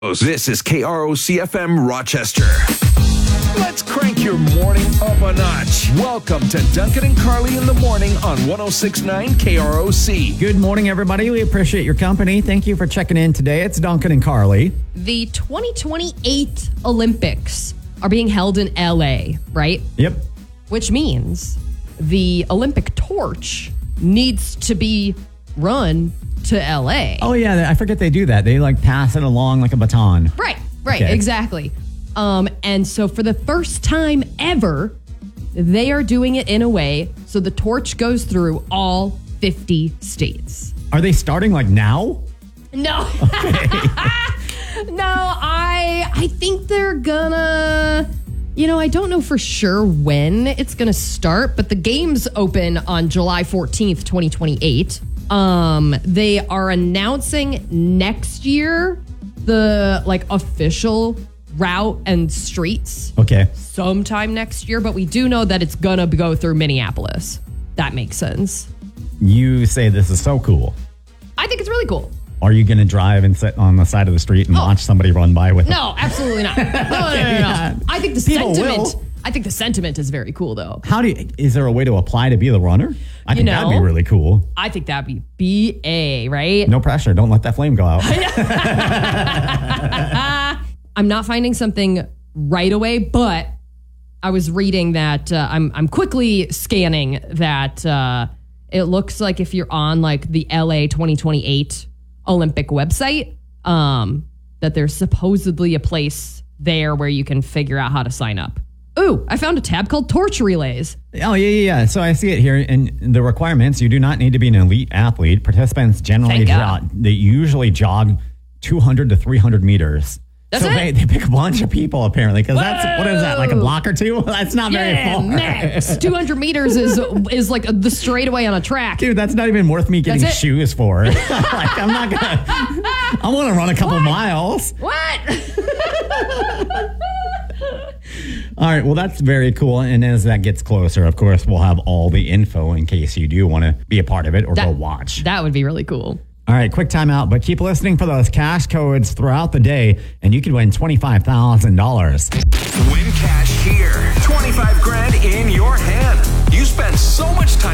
This is KROC-FM Rochester. Let's crank your morning up a notch. Welcome to Duncan and Carly in the morning on 106.9 KROC. Good morning, everybody. We appreciate your company. Thank you for checking in today. It's Duncan and Carly. The 2028 Olympics are being held in LA, right? Yep. Which means the Olympic torch needs to be run to LA. Oh, yeah. I forget they do that. They pass it along like a baton. Right, Okay. exactly. And so for the first time ever, they are doing it in a way so the torch goes through all 50 states. Are they starting now? No. No, I think they're gonna, I don't know for sure when it's gonna start, but the games open on July 14th, 2028. They are announcing next year the official route and streets Okay. sometime next year, but we do know that it's gonna go through Minneapolis. That makes sense. You say this is so cool. I think it's really cool. Are you going to drive and sit on the side of the street and watch somebody run by with No, absolutely not. No. Yeah. I think the People sentiment. will. I think the sentiment is very cool, though. Is there a way to apply to be the runner? I think that'd be really cool. I think that'd be BA, right? No pressure. Don't let that flame go out. I'm not finding something right away, but I was reading that I'm quickly scanning that it looks like if you're on the LA 2028 Olympic website, that there's supposedly a place there where you can figure out how to sign up. Ooh, I found a tab called Torch Relays. Oh, yeah. So I see it here in the requirements. You do not need to be an elite athlete. Participants generally they usually jog 200 to 300 meters. That's so it? They pick a bunch of people, apparently, because what is that, a block or two? That's not very far. Max. 200 meters is like the straightaway on a track. Dude, that's not even worth me getting shoes for. I'm not going to... I want to run a couple miles. What? All right, well, that's very cool. And as that gets closer, of course, we'll have all the info in case you do want to be a part of it or go watch. That would be really cool. All right, quick time out, but keep listening for those cash codes throughout the day, and you could win $25,000. Win cash here. 25 grand in your hand. You spend so much time